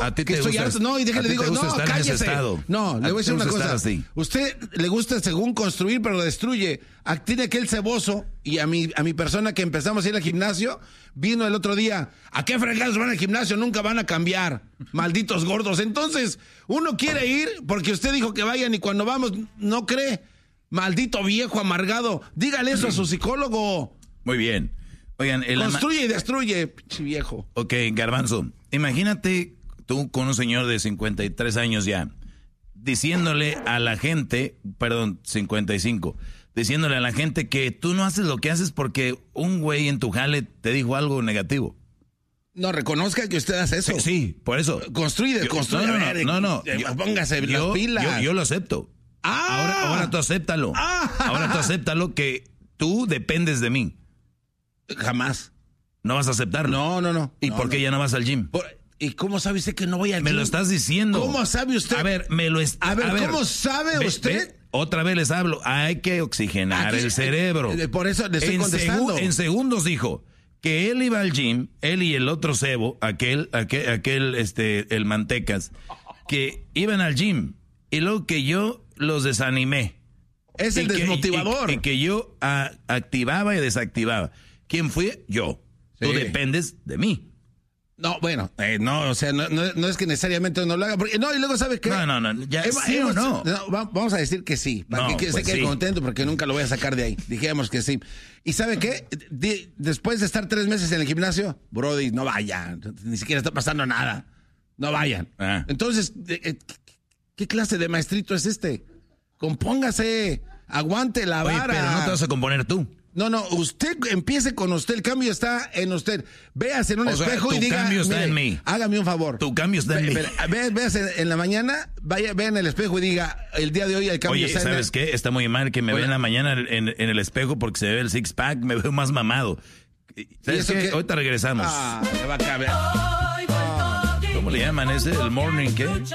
a ti que estoy harto. No, y déjale, digo, no, cállese. No, le voy a decir una cosa. Usted le gusta según construir, pero lo destruye. Tiene aquel ceboso, y a mi persona que empezamos a ir al gimnasio, vino el otro día. ¿A qué fregados van al gimnasio? Nunca van a cambiar. Malditos gordos. Entonces, uno quiere ir porque usted dijo que vayan y cuando vamos no cree. Maldito viejo amargado. Dígale eso a su psicólogo. Muy bien. Oigan, construye y destruye, pinche viejo. Ok, Garbanzo, imagínate tú con un señor de 53 años ya, diciéndole a la gente, 55, diciéndole a la gente que tú no haces lo que haces porque un güey en tu jale te dijo algo negativo. No, reconozca que usted hace eso. Sí, por eso. Construye. No. Póngase las pilas. Yo lo acepto. Ahora tú acéptalo. Ahora tú acéptalo que tú dependes de mí. Jamás. ¿No vas a aceptarlo? No. ¿Y por qué ya no vas al gym? ¿Y cómo sabe usted que no voy al gym? Me lo estás diciendo. ¿Cómo sabe usted? A ver, ¿cómo sabe usted? Otra vez les hablo. Hay que oxigenar el cerebro. Por eso le estoy contestando. En segundos dijo que él iba al gym, él y el otro cebo, aquel, el Mantecas, que iban al gym. Y luego que yo los desanimé. Es el desmotivador. Y que yo activaba y desactivaba. ¿Quién fui? Yo. Sí. Tú dependes de mí. No, bueno, o sea, no es que necesariamente no lo haga. Porque, y luego, ¿sabe qué? No, ya ¿sí o no? Vamos a decir que sí, para que se quede contento, porque nunca lo voy a sacar de ahí. Dijéramos que sí. ¿Y sabe qué? Después de estar 3 meses en el gimnasio, Brody, no vayan, ni siquiera está pasando nada. No vayan. Entonces, ¿qué clase de maestrito es este? Compóngase, aguante la vara. Oye, pero no te vas a componer tú. No, usted empiece con usted, el cambio está en usted. Véase en un espejo y diga, tu cambio está en mí. Hágame un favor. Tu cambio está en mí. Véase en la mañana, vea en el espejo y diga, el día de hoy el cambio está en mí. Oye, ¿sabes qué? Está muy mal que me vea en la mañana en el espejo porque se ve el six pack, me veo más mamado. ¿Sabes qué? Ahorita regresamos. Me va a caber. ¿Cómo le llaman ese? ¿El morning qué?